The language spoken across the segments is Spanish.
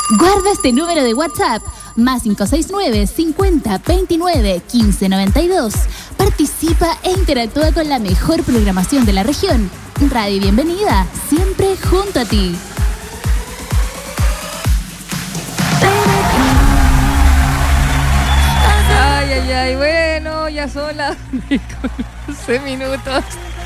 Guarda este número de WhatsApp, más 569 50 29 15 92. Participa e interactúa con la mejor programación de la región. Radio Bienvenida, siempre junto a ti. Ay, bueno, ya son las 12 minutos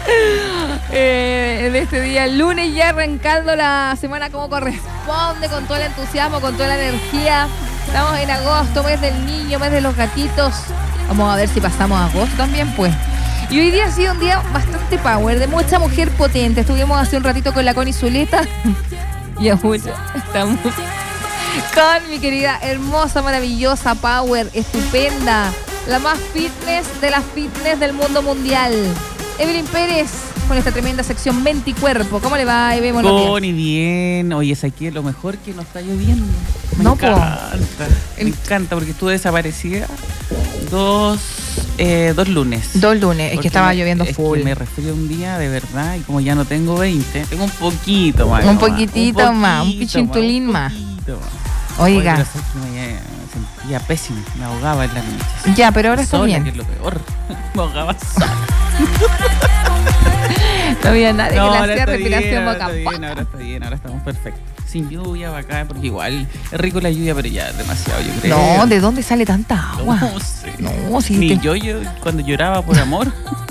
de este día, lunes, ya arrancando la semana como corresponde, con todo el entusiasmo, con toda la energía. Estamos en agosto, mes del niño, mes de los gatitos. Vamos a ver si pasamos a agosto también, pues. Y hoy día ha sido un día bastante power, de mucha mujer potente. Estuvimos hace un ratito con la Connie Zuleta y aún estamos con mi querida, hermosa, maravillosa, power, estupenda, la más fitness de las fitness del mundo mundial, Evelyn Pérez, con esta tremenda sección Mente y Cuerpo. ¿Cómo le va, Eve? Connie, bien. Oye, es aquí lo mejor que no está lloviendo. Me encanta porque estuve desaparecida dos lunes. 2 lunes, es que estaba lloviendo full. Que me resfrié un día, de verdad, y como ya no tengo 20, tengo un poquitito más. Un poquitito más, un pichintulín más. Oiga. Me sentía pésimo, me ahogaba en la noche. Ya, pero ahora está bien. Que es lo peor. Me ahogaba sola. No había nadie que le hacía respiración boca a boca. Ahora está bien, ahora estamos perfectos. Sin lluvia, bacán, porque igual es rico la lluvia, pero ya es demasiado, yo creo. No, ¿de dónde sale tanta agua? No sé. No, si ni yo cuando lloraba por amor.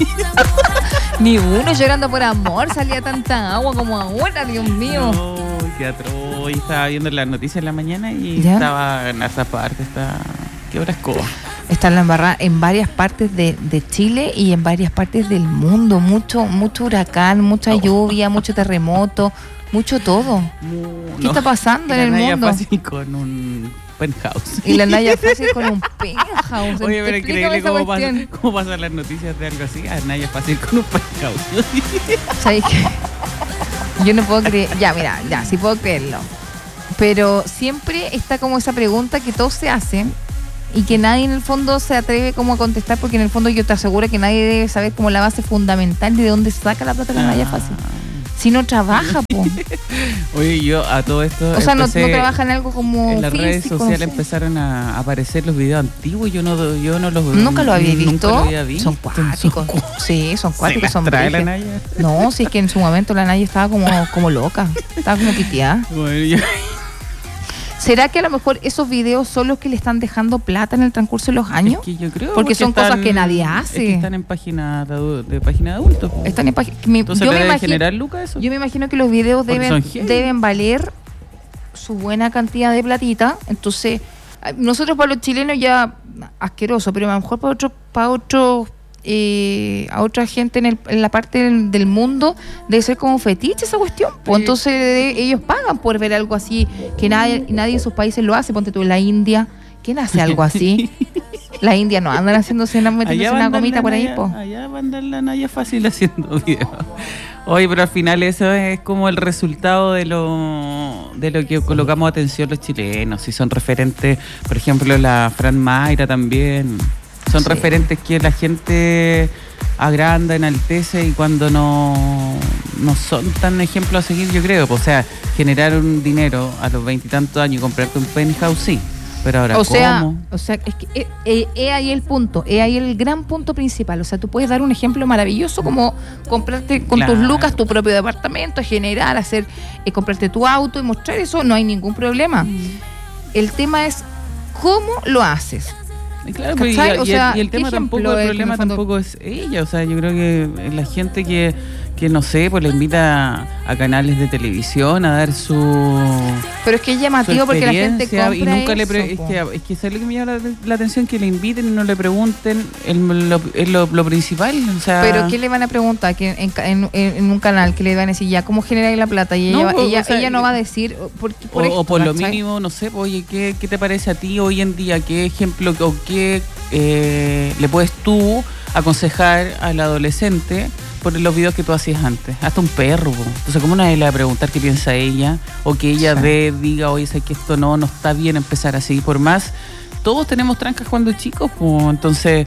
Ni uno llorando por amor salía tanta agua como ahora, Dios mío. No, qué atroz. Hoy estaba viendo las noticias en la mañana y ¿ya? Estaba en esa parte, ¿qué hora escoba? Está en la embarrada en varias partes de Chile y en varias partes del mundo. Mucho huracán, mucha lluvia, mucho terremoto, mucho todo. ¿Qué está pasando en el mundo? La Naya fácil con un penthouse. Y la Naya fácil con un penthouse. Oye, pero increíble cómo pasan las noticias de algo así. La Naya fácil con un penthouse. ¿Sabes qué? Yo no puedo creer. Ya, mira, ya, sí puedo creerlo. Pero siempre está como esa pregunta que todos se hacen y que nadie en el fondo se atreve como a contestar, porque en el fondo yo te aseguro que nadie debe saber como la base fundamental de dónde saca la plata la Naya fácil. Si no trabaja, po. Oye, yo a todo esto. O sea, no trabaja en algo como. En las físico, redes sociales empezaron a aparecer los videos antiguos. Yo no los. ¿Nunca lo había visto? Nunca lo había visto. Son cuáticos. Sí, son cuáticos. ¿Se las trae la Naya? No, sí, es que en su momento la Naya estaba como loca. Estaba como piteada. Bueno, ¿Será que a lo mejor esos videos son los que le están dejando plata en el transcurso de los años? Es que yo creo, porque son cosas que nadie hace. Es que están en página de adultos. Están en Entonces, ¿le debe generar lucas eso? Yo me imagino que los videos deben valer su buena cantidad de platita. Entonces, nosotros para los chilenos ya asqueroso, pero a lo mejor para otros a otra gente en la parte del mundo debe ser como fetiche esa cuestión. Pues entonces ellos pagan por ver algo así que nadie en sus países lo hace. Ponte tú en la India, ¿quién hace algo así? La India no andan metiéndose una gomita por ahí, po. Allá va a andar la Naya fácil haciendo videos. Oye, pero al final eso es como el resultado de lo que colocamos atención los chilenos. Si son referentes, por ejemplo, la Fran Mayra también. Son referentes que la gente agranda, enaltece, y cuando no son tan ejemplos a seguir, yo creo. O sea, generar un dinero a los 20 y tantos años y comprarte un penthouse, sí. Pero ahora, o sea, es que es ahí el punto, es ahí el gran punto principal. O sea, tú puedes dar un ejemplo maravilloso como comprarte con tus lucas tu propio departamento, generar, comprarte tu auto y mostrar eso, no hay ningún problema. El tema es cómo lo haces. Claro, pues, y el tema tampoco, el problema tampoco es ella. O sea, yo creo que la gente que no sé, pues le invita a canales de televisión a dar su. Pero es que es llamativo porque la gente compra y nunca eso, es que es lo que me llama la atención, que le inviten y no le pregunten lo principal. O sea, pero ¿qué le van a preguntar? Que en un canal que le van a decir ya cómo generar la plata, y ella no va a decir por lo mínimo, no sé, oye, ¿qué te parece a ti hoy en día? ¿Qué ejemplo o qué le puedes tú aconsejar al adolescente por los videos que tú hacías antes? Hasta un perro, po. Entonces, ¿cómo nadie le va a preguntar qué piensa ella? O que ella diga, oye, sé que esto no está bien empezar así. Por más, todos tenemos trancas cuando chicos, po. Entonces,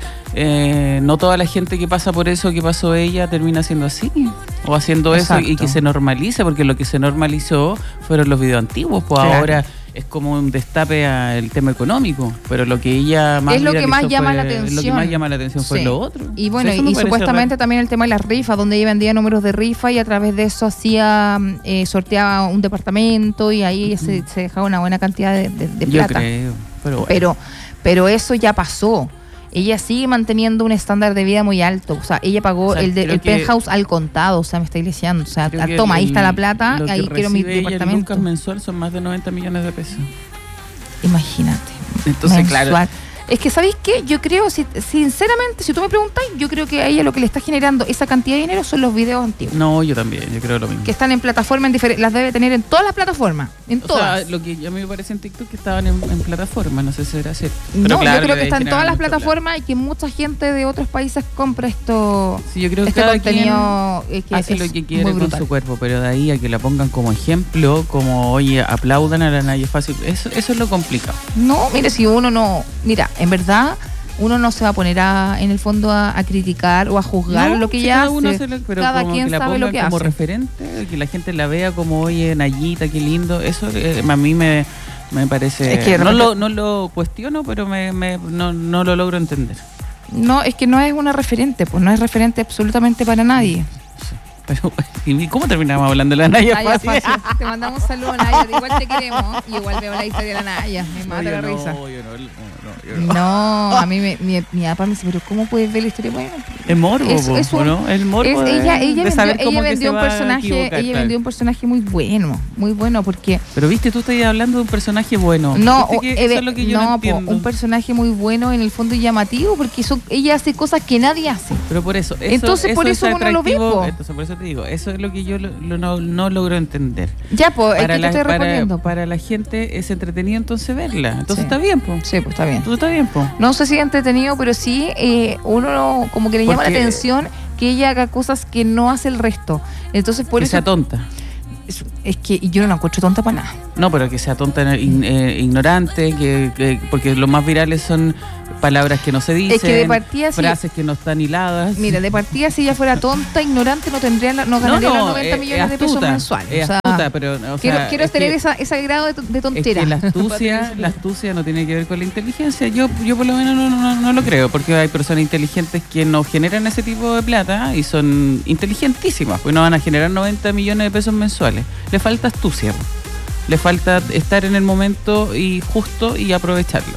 no toda la gente que pasa por eso que pasó ella termina siendo así. O haciendo eso y que se normalice, porque lo que se normalizó fueron los videos antiguos. Pues ahora es como un destape al tema económico, pero lo que ella más es lo que más llama la atención. Lo que más llama la atención fue lo otro. Y bueno, y supuestamente raro. También el tema de las rifas, donde ella vendía números de rifa y a través de eso hacía sorteaba un departamento y ahí se dejaba una buena cantidad de plata. Yo creo, pero eso ya pasó. Ella sigue manteniendo un estándar de vida muy alto. O sea, ella pagó el penthouse al contado. O sea, me está diciendo. O sea, toma, ahí está la plata, ahí quiero mi departamento. Lucas mensual son más de 90 millones de pesos. Imagínate. Entonces, mensual. Claro. Es que, ¿sabéis qué? Yo creo, sinceramente, si tú me preguntáis, yo creo que a ella lo que le está generando esa cantidad de dinero son los videos antiguos. No, yo también, yo creo lo mismo. Que están en plataformas diferentes, las debe tener en todas las plataformas, en todas. Sea, lo que a mí me parece en TikTok que estaban en plataformas, no sé si era cierto. No, claro, yo creo que están en todas las plataformas y que mucha gente de otros países compra esto. Sí, yo creo que cada contenido que hace lo que quiere con su cuerpo, pero de ahí a que la pongan como ejemplo, como, oye, aplaudan a la Naya Fácil, eso es lo complicado. No, mire, si uno no... Mira, en verdad... Uno no se va a poner en el fondo a criticar o a juzgar lo que ella hace. Pero cada quien sabe lo que hace. Como referente, que la gente la vea como, oye, Nayita, qué lindo. Eso a mí me parece... Es que no lo cuestiono, pero no lo logro entender. No, es que no es una referente, pues no es referente absolutamente para nadie. Pero, ¿y cómo terminamos hablando de la Naya Fácil? Te mandamos un saludo, Naya. Igual te queremos. Y igual veo la historia de la Naya. Me mata la risa. No, a mí mi papá me dice, pero ¿cómo puedes ver la historia? Bueno, es morbo, ¿no? El morbo ella vendió un personaje, vendió un personaje muy bueno porque... Pero viste, tú estás hablando de un personaje bueno. No, eso es lo que yo no entiendo. Un personaje muy bueno en el fondo y llamativo porque ella hace cosas que nadie hace. Pero por eso entonces por eso uno lo ve. Entonces por eso te digo, eso es lo que yo no logro entender. Ya, pues, es que te estoy respondiendo. Para la gente es entretenido entonces verla. Entonces está bien, pues. Sí, pues está bien. Entonces está bien, pues. No sé si es entretenido, pero sí uno como que le llama la atención que ella haga cosas que no hace el resto. Entonces por que eso... sea tonta. Es que yo no la encuentro tonta para nada. No, pero que sea tonta, ignorante, porque los más virales son palabras que no se dicen, es que de partida, frases que no están hiladas. Mira, de partida, si ella fuera tonta, ignorante, no ganaría los 90 millones de pesos mensuales. Es astuta, pero quiero tener ese grado de tontera. Es que la astucia no tiene que ver con la inteligencia. Yo por lo menos no lo creo, porque hay personas inteligentes que no generan ese tipo de plata y son inteligentísimas, pues no van a generar 90 millones de pesos mensuales. Le falta astucia, le falta estar en el momento y justo y aprovecharlo.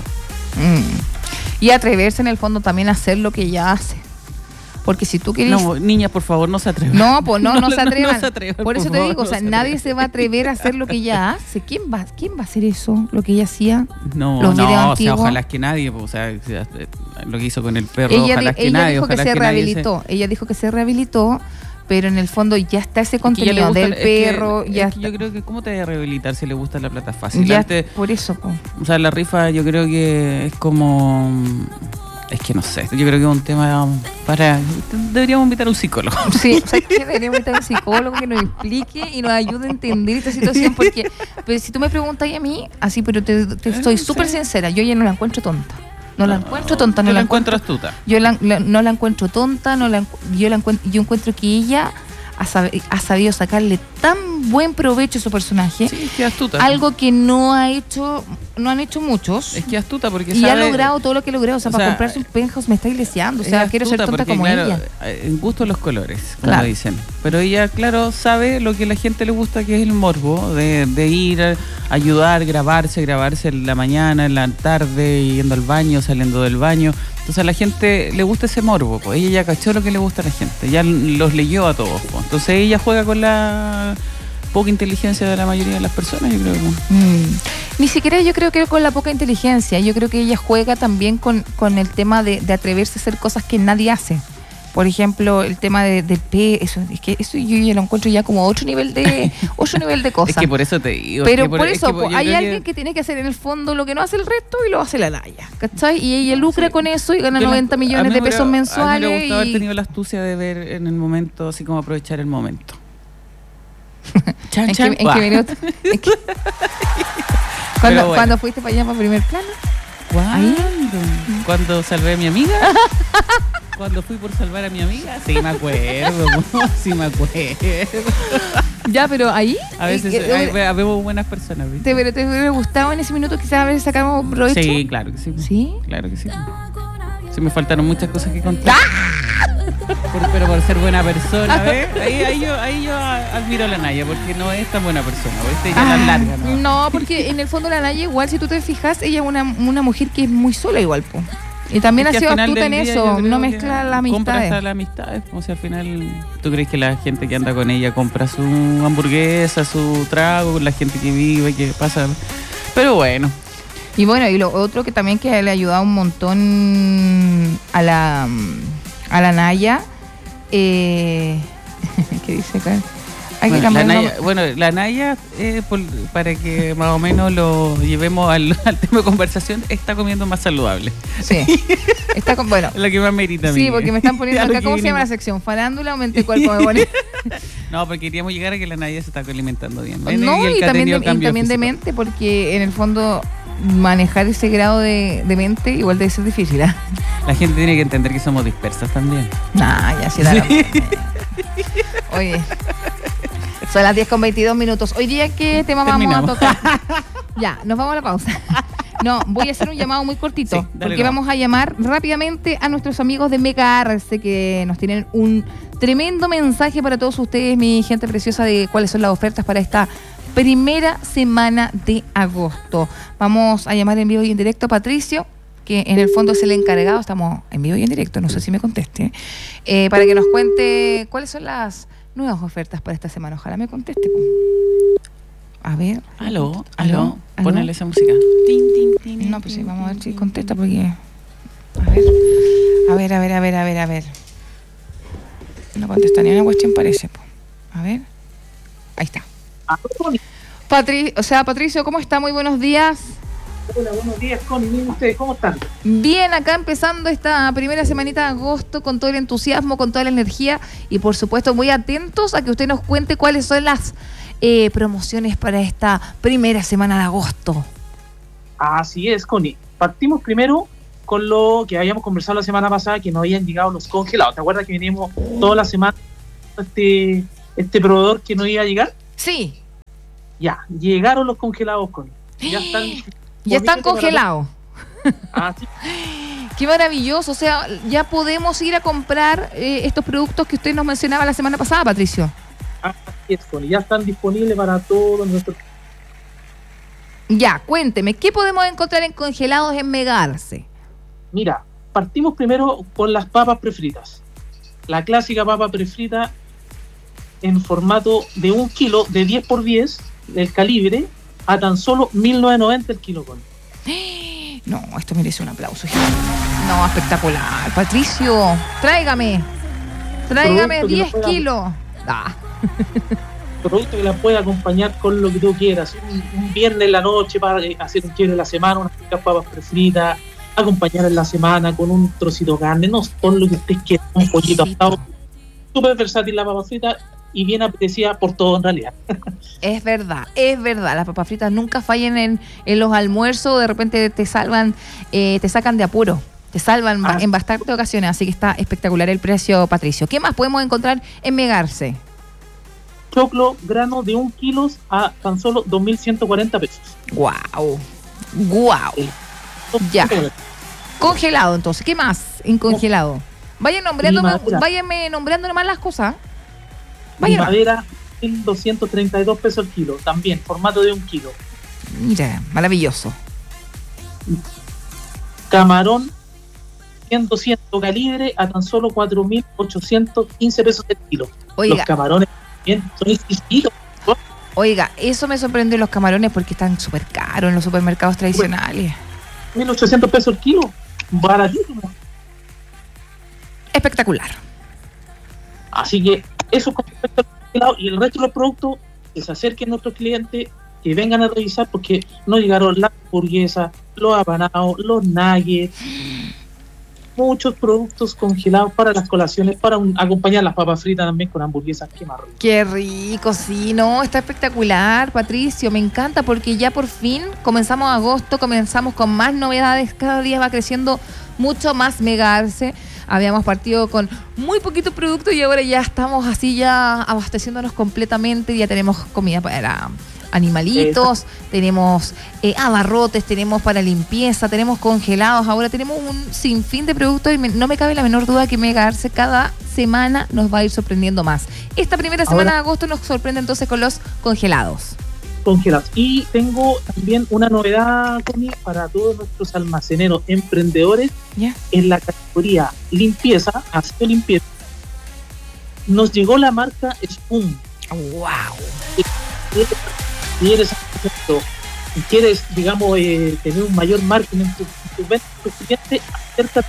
Y atreverse en el fondo también a hacer lo que ella hace. Porque si tú quieres... No, niñas, por favor, no se atrevan. No, pues no se atrevan. No se atrevan. Por eso te digo, o sea, nadie se va a atrever a hacer lo que ella hace. ¿Quién va a hacer eso? Lo que ella hacía. No, o sea, ojalá que nadie, o sea, lo que hizo con el perro, ojalá que nadie. Ella dijo que se rehabilitó, pero en el fondo ya está ese contenido del perro. Yo creo que ¿cómo te vas a rehabilitar si le gusta la plata fácil? Ya, por eso. O sea, la rifa yo creo que es como... Es que no sé, yo creo que es un tema para... Deberíamos invitar a un psicólogo. Sí, o sea, que deberíamos invitar a un psicólogo que nos explique y nos ayude a entender esta situación, porque pero si tú me preguntas a mí, así, pero te estoy súper sincera, yo ya no la encuentro tonta. No la encuentro tonta, no la encuentro astuta. Yo no la encuentro tonta, yo encuentro que ella ha sabido sacarle tan buen provecho a su personaje. Sí, es que astuta. Algo que no han hecho muchos. Es que astuta porque y ha logrado todo lo que ha logrado. O sea, para comprarse un penthouse me está iglesiando. O sea, quiero ser tonta como ella. En gusto los colores, como dicen. Pero ella, claro, sabe lo que a la gente le gusta, que es el morbo, de ir a ayudar, grabarse en la mañana, en la tarde, yendo al baño, saliendo del baño. Entonces a la gente le gusta ese morbo, pues ella ya cachó lo que le gusta a la gente, ya los leyó a todos, pues. Entonces ella juega con la poca inteligencia de la mayoría de las personas, yo creo que... Ni siquiera yo creo que con la poca inteligencia, yo creo que ella juega también con el tema de atreverse a hacer cosas que nadie hace. Por ejemplo, el tema del eso yo ya lo encuentro ya como otro nivel de cosas. Es que por eso te digo. Pero por eso hay alguien que tiene que hacer en el fondo lo que no hace el resto y lo hace la Naya, ¿cachai? Y ella lucra con eso y gana 90 millones de pesos mensuales. A mí me gustaba haber tenido la astucia de ver en el momento, así como aprovechar el momento. ¿En qué minuto? ¿Cuándo fuiste para allá para primer plano? ¿Cuándo? ¿Cuándo salvé a mi amiga? ¿Cuando fui por salvar a mi amiga? Sí, me acuerdo. Sí, me acuerdo. Ya, pero ahí. A veces vemos buenas personas, ¿viste? ¿Pero te hubiera gustado en ese minuto quizás a ver sacamos provecho? Sí, claro que sí. ¿Sí? Claro que sí. Sí, me faltaron muchas cosas que contar. Pero por ser buena persona, ¿ves? Ahí yo admiro a la Naya, porque no es tan buena persona, ¿viste? Ya la larga, ¿no? No, porque en el fondo la Naya, igual, si tú te fijas, ella es una mujer que es muy sola igual, po. Y también ha sido astuta en eso, no mezcla las amistades. Compra hasta las amistades. O sea, al final, ¿tú crees que la gente que anda con ella compra su hamburguesa, su trago, la gente que vive, que pasa? Pero bueno. Y bueno, y lo otro que también que le ha ayudado un montón a la Naya, ¿qué dice acá? Hay que cambiar la Naya, para que más o menos lo llevemos al tema de conversación, está comiendo más saludable. Sí. Está bueno. La que más merita. Sí, porque me están poniendo acá, ¿cómo se llama la sección? ¿Farándula o mente cuerpo? Me pone. No, porque queríamos llegar a que la Naya se está alimentando bien. No, y también de mente, porque en el fondo manejar ese grado de mente igual debe ser difícil, ¿eh? La gente tiene que entender que somos dispersas también. Nah, ya sí. Oye, son las 10:22. Hoy día, ¿qué tema vamos a tocar? Ya, nos vamos a la pausa. No, voy a hacer un llamado muy cortito, porque vamos a llamar rápidamente a nuestros amigos de Mega Arce, que nos tienen un tremendo mensaje para todos ustedes, mi gente preciosa, de cuáles son las ofertas para esta primera semana de agosto. Vamos a llamar en vivo y en directo a Patricio, que en el fondo es el encargado. Estamos en vivo y en directo, no sé si me conteste, para que nos cuente cuáles son las nuevas ofertas para esta semana. Ojalá me conteste. A ver. Aló. Ponele esa música. No, pues sí, vamos a ver si contesta, porque... A ver. No contesta ni una cuestión, parece. A ver. Ahí está. Patricio, ¿cómo está? Muy buenos días. Hola, buenos días, Connie. ¿Ustedes cómo están? Bien, acá empezando esta primera semanita de agosto con todo el entusiasmo, con toda la energía y por supuesto muy atentos a que usted nos cuente cuáles son las promociones para esta primera semana de agosto. Así es, Connie. Partimos primero con lo que habíamos conversado la semana pasada, que nos habían llegado los congelados. ¿Te acuerdas que veníamos toda la semana este proveedor que no iba a llegar? Sí. Ya, llegaron los congelados, Connie. Ya están congelados. Ah, sí. Qué maravilloso. O sea, ya podemos ir a comprar estos productos que usted nos mencionaba la semana pasada, Patricio. Así es, Connie. Ya están disponibles para todos nuestros... Ya, cuénteme, ¿qué podemos encontrar en congelados en Mega Arce? Mira, partimos primero con las papas prefritas. La clásica papa prefrita en formato de 1 kilo, de 10x10, del calibre, a tan solo 1.990 el kilo, Connie. No, esto merece un aplauso. No, espectacular. Patricio, tráigame 10 kilos. Producto que la puede acompañar con lo que tú quieras. Un viernes en la noche para hacer un quiero en la semana, unas papas prefritas, acompañar en la semana con un trocito de carne, no con lo que usted quiera, un pollito asado. Súper versátil la papa frita y bien apetecida por todo en realidad. Es verdad. Las papas fritas nunca fallan en los almuerzos. De repente te salvan, te sacan de apuro. Te salvan en bastantes ocasiones. Así que está espectacular el precio, Patricio. ¿Qué más podemos encontrar en Mega Arce? Choclo grano de 1 kilo a tan solo 2.140 pesos. ¡Guau! Ya. Congelado, entonces. ¿Qué más en congelado? Váyanme nombrando nomás las cosas. Madera, 1.232 pesos el kilo. También, formato de 1 kilo. Mira, maravilloso. Camarón, 100-200 calibre a tan solo 4.815 pesos el kilo. Oiga. Los camarones bien, son exquisitos. Oiga, eso me sorprendió, los camarones, porque están súper caros en los supermercados tradicionales. 1.800 pesos el kilo. Baratísimo. Espectacular. Así que eso con respecto al congelado, y el resto de los productos que se acerquen a nuestros clientes, que vengan a revisar, porque no llegaron las hamburguesas, los apanados, los nuggets, muchos productos congelados para las colaciones, para acompañar las papas fritas también con hamburguesas. Qué más rico. Qué rico, sí, no, está espectacular, Patricio, me encanta porque ya por fin comenzamos agosto, comenzamos con más novedades, cada día va creciendo mucho más Mega Arce. Habíamos partido con muy poquito producto y ahora ya estamos así ya abasteciéndonos completamente, ya tenemos comida para animalitos, tenemos abarrotes, tenemos para limpieza, tenemos congelados, ahora tenemos un sinfín de productos y no me cabe la menor duda que Mega Arce cada semana nos va a ir sorprendiendo más. Esta primera semana de agosto nos sorprende entonces con los congelados. Y tengo también una novedad, Connie, para todos nuestros almaceneros emprendedores. ¿Ya? En la categoría limpieza, aseo limpieza, nos llegó la marca Spum. ¡Wow! Si quieres, digamos, tener un mayor margen en tus ventas, tus clientes, acércate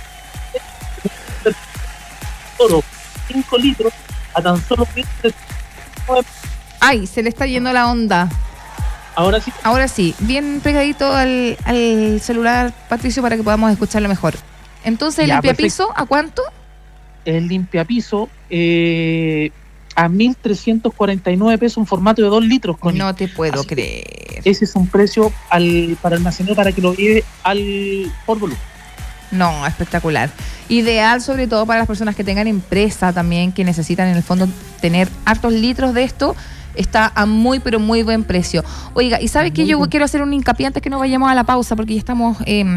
oro 5 litros a tan solo 1.309. ¡Ay! Se le está yendo la onda. Ahora sí, bien pegadito al celular, Patricio, para que podamos escucharlo mejor. Entonces, ¿el limpiapiso a cuánto? El limpiapiso a 1.349 pesos, un formato de 2 litros. No te puedo creer. Ese es un precio para almacenar para que lo lleve por volumen. No, espectacular. Ideal sobre todo para las personas que tengan empresa también, que necesitan en el fondo tener hartos litros de esto. Está a muy, pero muy buen precio. Oiga, ¿y sabe que yo quiero hacer un hincapié antes que nos vayamos a la pausa? Porque ya estamos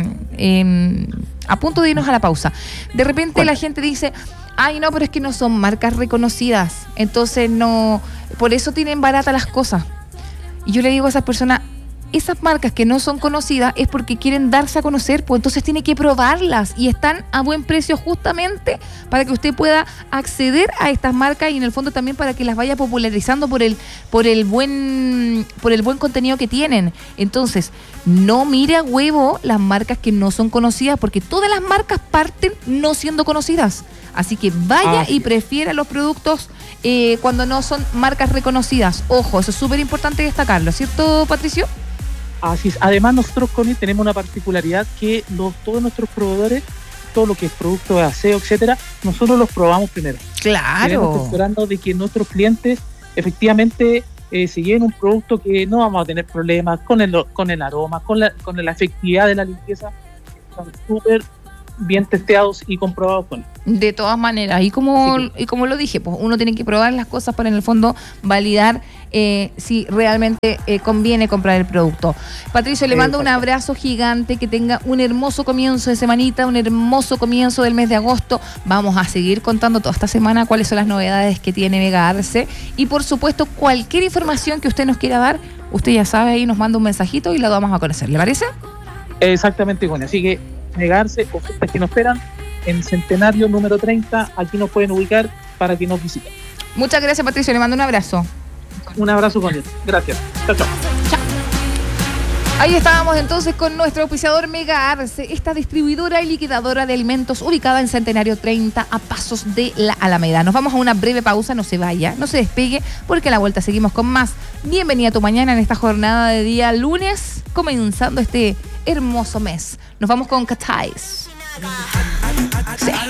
a punto de irnos a la pausa. De repente la gente dice, ay, no, pero es que no son marcas reconocidas. Entonces no, por eso tienen baratas las cosas. Y yo le digo a esas personas, esas marcas que no son conocidas es porque quieren darse a conocer, pues entonces tiene que probarlas y están a buen precio justamente para que usted pueda acceder a estas marcas y en el fondo también para que las vaya popularizando por el buen contenido que tienen. Entonces, no mire a huevo las marcas que no son conocidas porque todas las marcas parten no siendo conocidas. Así que vaya y prefiera los productos cuando no son marcas reconocidas. Ojo, eso es súper importante destacarlo, ¿cierto, Patricio? Así es. Además, nosotros con él tenemos una particularidad que todos nuestros proveedores, todo lo que es producto de aseo, etcétera, nosotros los probamos primero. Claro. Esperando de que nuestros clientes efectivamente se lleven un producto que no vamos a tener problemas con el aroma, con la efectividad de la limpieza. Están súper bien testeados y comprobados con él. De todas maneras, y como lo dije, pues uno tiene que probar las cosas para en el fondo validar si realmente conviene comprar el producto. Patricio, le mando un abrazo gigante, que tenga un hermoso comienzo de semanita, un hermoso comienzo del mes de agosto. Vamos a seguir contando toda esta semana cuáles son las novedades que tiene Mega Arce y por supuesto cualquier información que usted nos quiera dar, usted ya sabe, ahí nos manda un mensajito y la vamos a conocer, ¿le parece? Exactamente, Connie. Así que Mega Arce, ofertas que nos esperan en Centenario número 30, aquí nos pueden ubicar para que nos visiten. Muchas gracias, Patricio, le mando un abrazo. Un abrazo, Connie. Gracias. Chao, chao. Ahí estábamos entonces con nuestro auspiciador Mega Arce, esta distribuidora y liquidadora de alimentos ubicada en Centenario 30 a pasos de la Alameda. Nos vamos a una breve pausa, no se vaya, no se despegue, porque a la vuelta seguimos con más. Bienvenida a tu mañana en esta jornada de día lunes, comenzando este hermoso mes. Nos vamos con Catais. Sí.